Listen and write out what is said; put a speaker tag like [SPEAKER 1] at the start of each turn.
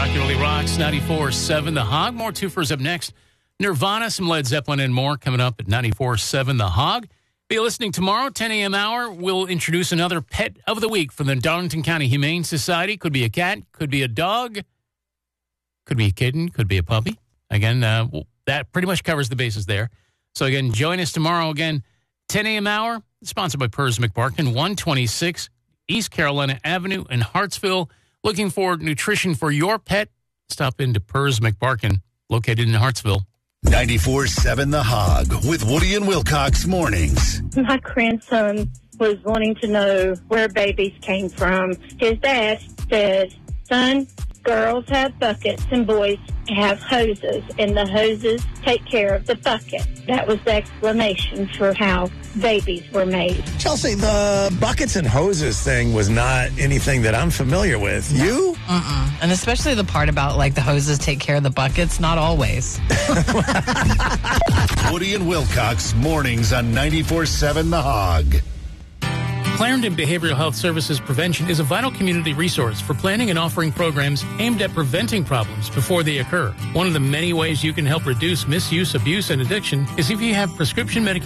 [SPEAKER 1] Rock Your Really Rocks, 94.7 The Hog. More twofers up next. Nirvana, some Led Zeppelin, and more coming up at 94.7 The Hog. Be listening tomorrow, 10 a.m. hour. We'll introduce another pet of the week from the Darlington County Humane Society. Could be a cat, could be a dog, could be a kitten, could be a puppy. Again, that pretty much covers the bases there. So again, join us tomorrow again, 10 a.m. hour, sponsored by Pers McBarkin, 126 East Carolina Avenue in Hartsville. Looking for nutrition for your pet? Stop into Pers McBarkin, located in Hartsville.
[SPEAKER 2] 94.7 The Hog with Woody and Wilcox mornings.
[SPEAKER 3] My grandson was wanting to know where babies came from. His dad said, son, girls have buckets and boys have hoses, and the hoses take care of the bucket. That was the explanation for how babies were made.
[SPEAKER 4] Chelsea, the buckets and hoses thing was not anything that I'm familiar with. No. You?
[SPEAKER 5] And especially the part about, like, the hoses take care of the buckets. Not always.
[SPEAKER 2] Woody and Wilcox mornings on 94.7 The Hog.
[SPEAKER 1] Clarendon Behavioral Health Services Prevention is a vital community resource for planning and offering programs aimed at preventing problems before they occur. One of the many ways you can help reduce misuse, abuse, and addiction is if you have prescription medication